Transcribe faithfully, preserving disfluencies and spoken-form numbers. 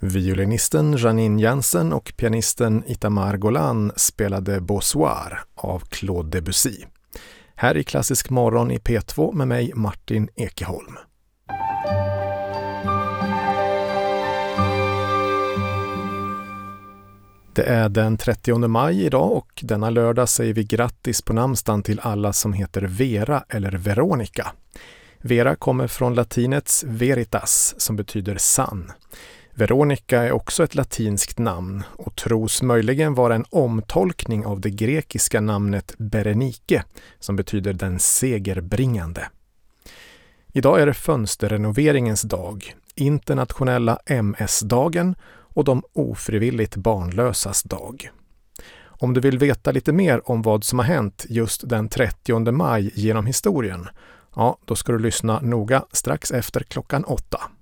Violinisten Janine Jansen och pianisten Itamar Golan spelade Beau Soir av Claude Debussy. Här i Klassisk morgon i P två med mig Martin Ekeholm. Det är den trettionde maj idag och denna lördag säger vi grattis på namnsdagen till alla som heter Vera eller Veronica. Vera kommer från latinets veritas som betyder sann. Veronica är också ett latinskt namn och tros möjligen vara en omtolkning av det grekiska namnet Berenike som betyder den segerbringande. Idag är det fönsterrenoveringens dag, internationella M S-dagen och de ofrivilligt barnlösas dag. Om du vill veta lite mer om vad som har hänt just den trettionde maj genom historien, ja, då ska du lyssna noga strax efter klockan åtta.